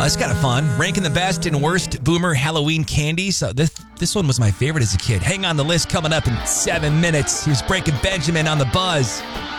That's kind of fun. Ranking the best and worst Boomer Halloween candies. This one was my favorite as a kid. Hang on, the list coming up in 7 minutes. Here's Breaking Benjamin on the Buzz.